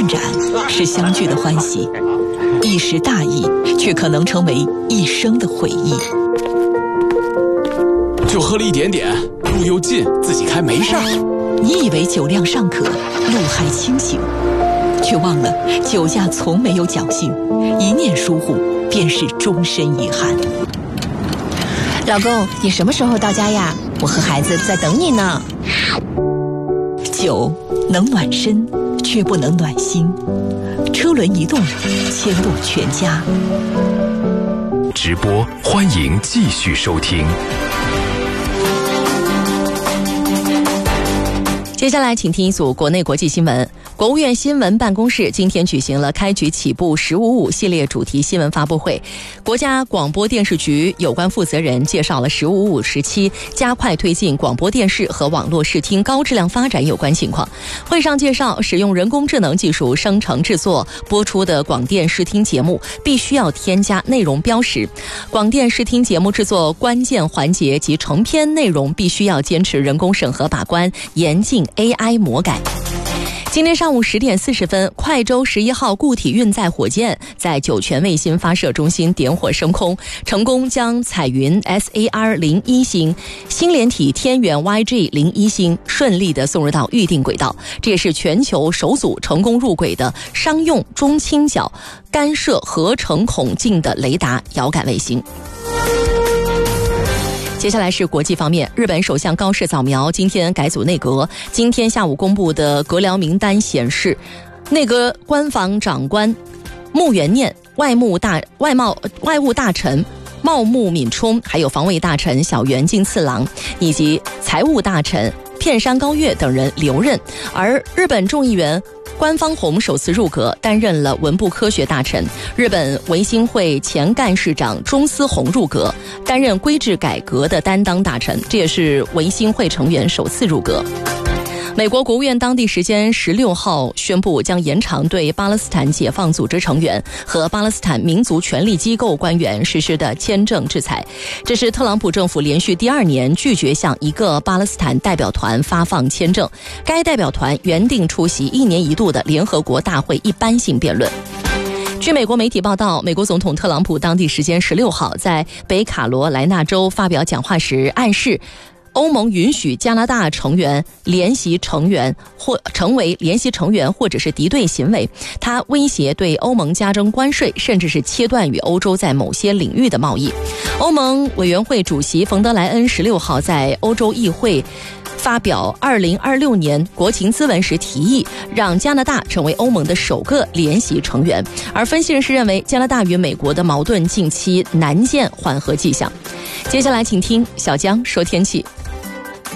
断斩是相聚的欢喜，一时大意却可能成为一生的回忆。 就喝了一点点，路又近，自己开没事儿。 你以为酒量尚可，路还清醒，却忘了酒驾从没有侥幸，一念疏忽便是终身遗憾。 老公，你什么时候到家呀？我和孩子在等你呢。 酒能暖身，却不能暖心。车轮一动，牵动全家。 直播，欢迎继续收听。 接下来请听一组国内国际新闻。国务院新闻办公室今天举行了开局起步“1055”系列主题新闻发布会。国家广播电视局有关负责人介绍了“1055”时期加快推进广播电视和网络视听高质量发展有关情况。会上介绍，使用人工智能技术生成制作播出的广电视听节目必须要添加内容标识，广电视听节目制作关键环节及成片内容必须要坚持人工审核把关，严禁 AI 魔改。今天上午10点40分，快舟11号固体运载火箭在酒泉卫星发射中心点火升空，成功将彩云 SAR-01 星、星联体天元 YG-01 星顺利地送入到预定轨道。这也是全球首组成功入轨的商用中倾角干涉合成孔径的雷达遥感卫星。接下来是国际方面，日本首相高市早苗今天改组内阁。今天下午公布的阁僚名单显示，内阁官房长官木原念、外务大臣茂木敏充，还有防卫大臣小原进次郎以及财务大臣片山高月等人留任，而日本众议员官方弘首次入阁，担任了文部科学大臣。日本维新会前干事长中司宏入阁，担任规制改革的担当大臣，这也是维新会成员首次入阁。美国国务院当地时间16号宣布，将延长对巴勒斯坦解放组织成员和巴勒斯坦民族权力机构官员实施的签证制裁。这是特朗普政府连续第2年拒绝向一个巴勒斯坦代表团发放签证。该代表团原定出席1年1度的联合国大会一般性辩论。据美国媒体报道，美国总统特朗普当地时间16号在北卡罗来纳州发表讲话时暗示，欧盟允许加拿大成为联席成员或者是敌对行为。他威胁对欧盟加征关税，甚至是切断与欧洲在某些领域的贸易。欧盟委员会主席冯德莱恩16号在欧洲议会发表2026年国情咨文时提议，让加拿大成为欧盟的首个联席成员。而分析人士认为，加拿大与美国的矛盾近期难见缓和迹象。接下来请听小江说天气。